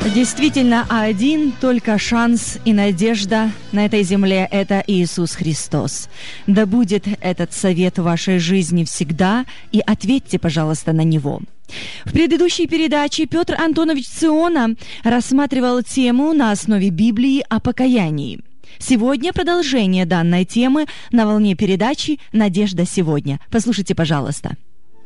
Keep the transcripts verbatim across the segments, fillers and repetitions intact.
Действительно, один только шанс и надежда на этой земле – это Иисус Христос. Да будет этот совет в вашей жизни всегда, и ответьте, пожалуйста, на него. В предыдущей передаче Петр Антонович Циона рассматривал тему на основе Библии о покаянии. Сегодня продолжение данной темы на волне передачи «Надежда сегодня». Послушайте, пожалуйста.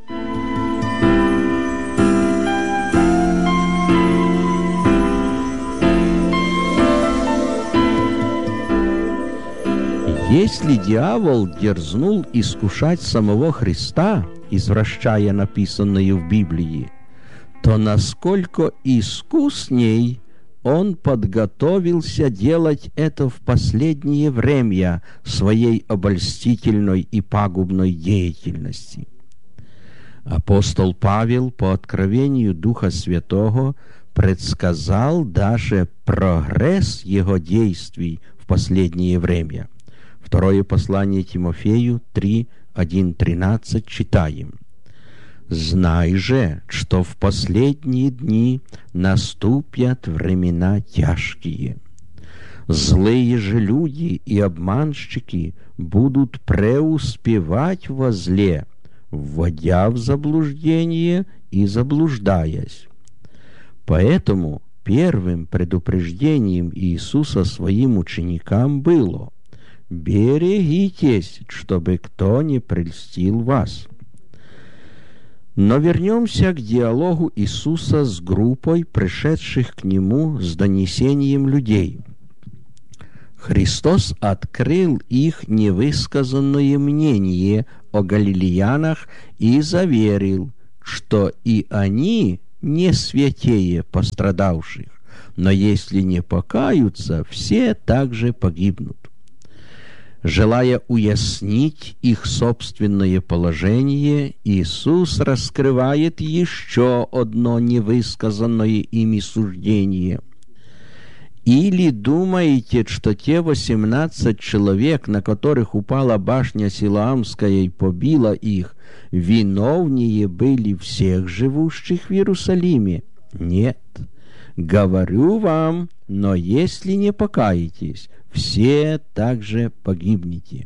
Если дьявол дерзнул искушать самого Христа, извращая написанное в Библии, то насколько искусней он подготовился делать это в последнее время своей обольстительной и пагубной деятельности. Апостол Павел по откровению Духа Святого предсказал даже прогресс его действий в последнее время. Второе послание Тимофею три, один, тринадцать читаем. «Знай же, что в последние дни наступят времена тяжкие. Злые же люди и обманщики будут преуспевать во зле, вводя в заблуждение и заблуждаясь. Поэтому первым предупреждением Иисуса своим ученикам было: берегитесь, чтобы кто не прельстил вас». Но вернемся к диалогу Иисуса с группой, пришедших к Нему с донесением людей. Христос открыл их невысказанное мнение о галилеянах и заверил, что и они не святее пострадавших, но если не покаются, все также погибнут. Желая уяснить их собственное положение, Иисус раскрывает еще одно невысказанное ими суждение. «Или думаете, что те восемнадцать человек, на которых упала башня Силоамская и побила их, виновнее были всех живущих в Иерусалиме? Нет. Говорю вам, но если не покаетесь, все также погибнете».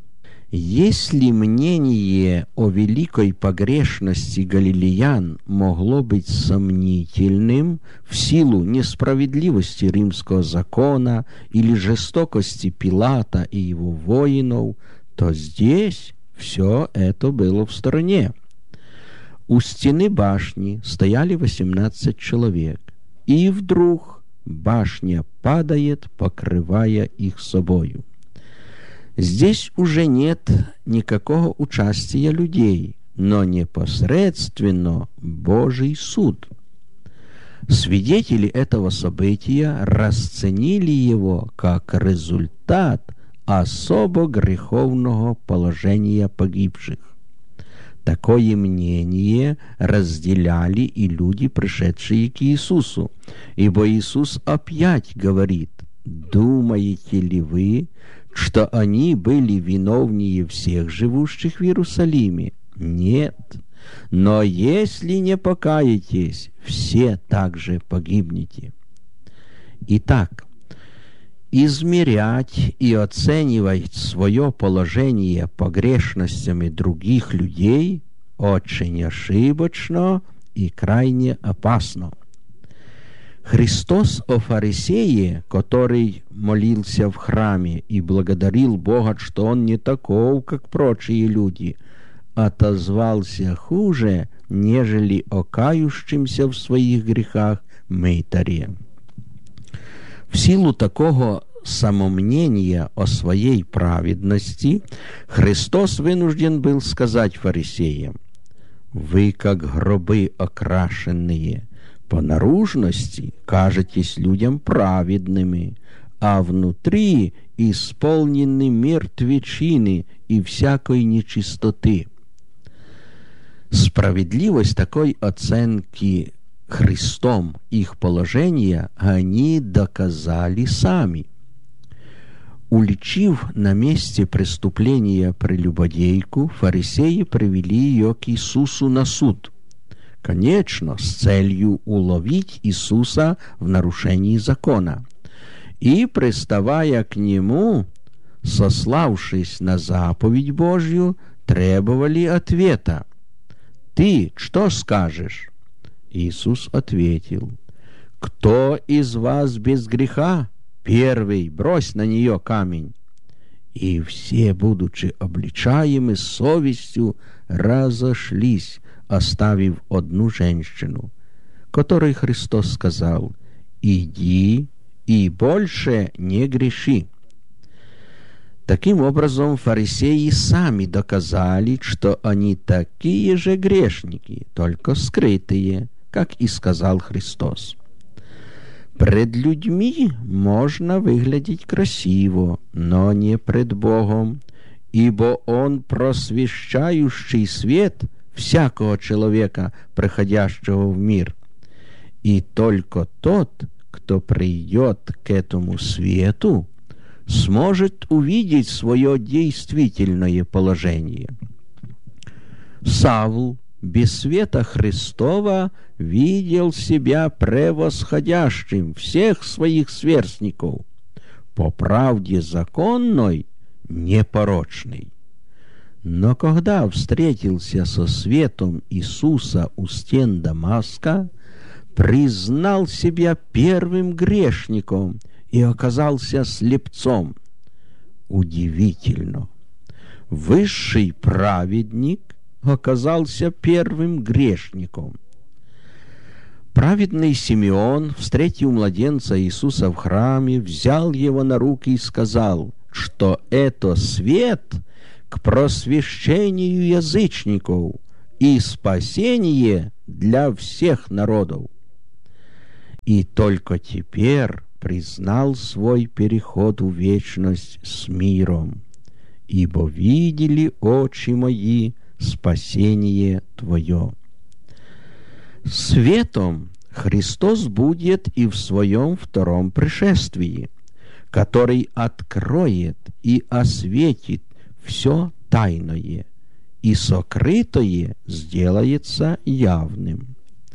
Если мнение о великой погрешности галилеян могло быть сомнительным в силу несправедливости римского закона или жестокости Пилата и его воинов, то здесь все это было в стороне. У стены башни стояли восемнадцать человек, и вдруг башня падает, покрывая их собою. Здесь уже нет никакого участия людей, но непосредственно Божий суд. Свидетели этого события расценили его как результат особо греховного положения погибших. Такое мнение разделяли и люди, пришедшие к Иисусу, ибо Иисус опять говорит: «Думаете ли вы, что они были виновнее всех живущих в Иерусалиме? Нет. Но если не покаетесь, все также погибнете». Итак, измерять и оценивать свое положение погрешностями других людей очень ошибочно и крайне опасно. Христос о фарисее, который молился в храме и благодарил Бога, что он не таков, как прочие люди, отозвался хуже, нежели о кающемся в своих грехах мытаре. В силу такого самомнения о своей праведности Христос вынужден был сказать фарисеям: «Вы, как гробы окрашенные, по наружности кажетесь людям праведными, а внутри исполнены мертвечины и всякой нечистоты». Справедливость такой оценки Христом их положения они доказали сами. Уличив на месте преступления прелюбодейку, фарисеи привели ее к Иисусу на суд. конечно, с целью уловить Иисуса в нарушении закона. И, приставая к Нему, сославшись на заповедь Божью, требовали ответа. «Ты что скажешь?» Иисус ответил: «Кто из вас без греха? Первый брось на нее камень». И все, будучи обличаемы совестью, разошлись, оставив одну женщину, которой Христос сказал: «Иди и больше не греши». Таким образом, фарисеи сами доказали, что они такие же грешники, только скрытые, как и сказал Христос. Пред людьми можно выглядеть красиво, но не пред Богом, ибо Он просвещающий свет всякого человека, приходящего в мир. И только тот, кто придет к этому свету, сможет увидеть свое действительное положение. Савл без света Христова видел себя превосходящим всех своих сверстников, по правде законной непорочный. Но когда встретился со светом Иисуса у стен Дамаска, признал себя первым грешником и оказался слепцом. Удивительно! Высший праведник оказался первым грешником. Праведный Симеон, встретив младенца Иисуса в храме, взял его на руки и сказал, что это свет к просвещению язычников и спасение для всех народов. И только теперь признал свой переход в вечность с миром, ибо видели очи мои спасение Твое. Светом Христос будет и в Своем втором пришествии, который откроет и осветит все тайное, и сокрытое сделается явным.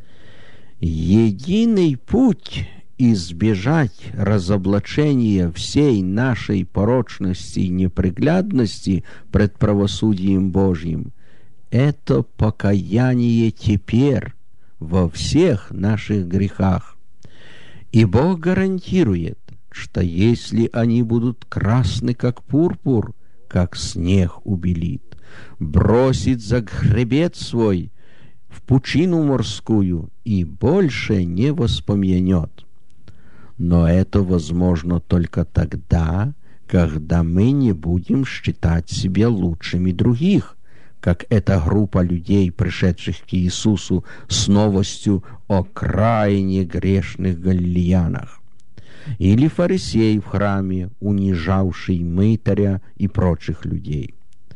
Единый путь избежать разоблачения всей нашей порочности и неприглядности пред правосудием Божьим — это покаяние теперь во всех наших грехах. И Бог гарантирует, что если они будут красны, как пурпур, как снег убелит, бросит за хребет свой в пучину морскую и больше не воспомянет. Но это возможно только тогда, когда мы не будем считать себя лучшими других, как эта группа людей, пришедших к Иисусу с новостью о крайне грешных галилеянах, или фарисей в храме, унижавший мытаря и прочих людей.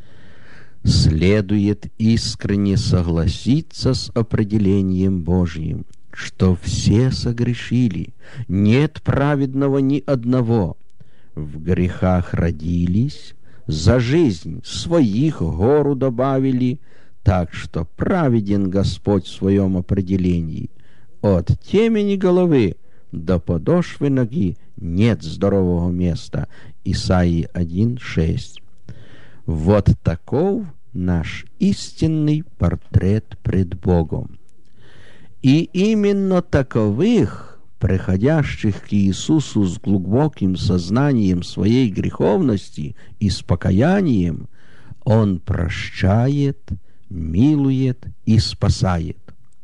Следует искренне согласиться с определением Божьим, что все согрешили, нет праведного ни одного, в грехах родились, за жизнь своих гору добавили, так что праведен Господь в своем определении. От темени головы до подошвы ноги нет здорового места. Исаии один шесть. Вот таков наш истинный портрет пред Богом. И именно таковых, приходящих к Иисусу с глубоким сознанием своей греховности и с покаянием, Он прощает, милует и спасает.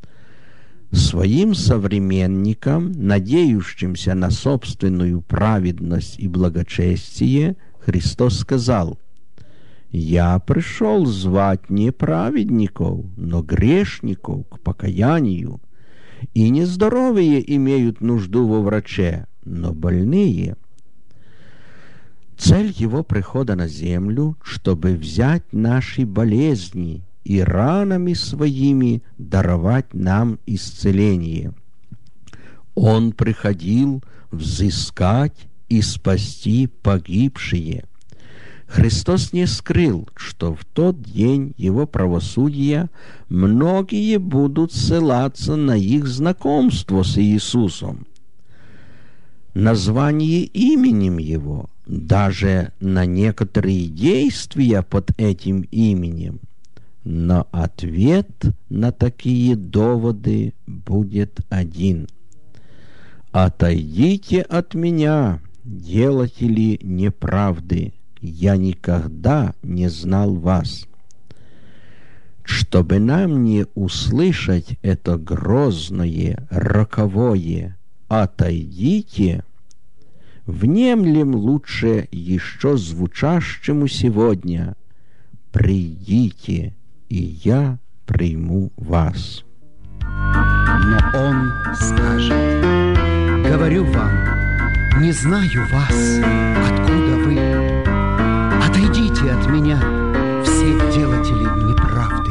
Своим современникам, надеющимся на собственную праведность и благочестие, Христос сказал: «Я пришел звать не праведников, но грешников к покаянию. И нездоровые имеют нужду во враче, но больные». Цель Его прихода на землю, чтобы взять наши болезни и ранами Своими даровать нам исцеление. Он приходил взыскать и спасти погибшие. Христос не скрыл, что в тот день Его правосудия многие будут ссылаться на их знакомство с Иисусом, название именем Его, даже на некоторые действия под этим именем. Но ответ на такие доводы будет один: «Отойдите от меня, делатели неправды, я никогда не знал вас». Чтобы нам не услышать это грозное, роковое «отойдите», внемлем лучше еще звучащему сегодня: «Придите, и я приму вас». Но он скажет: «Говорю вам, не знаю вас, откуда вы. Отойдите от меня, все делатели неправды».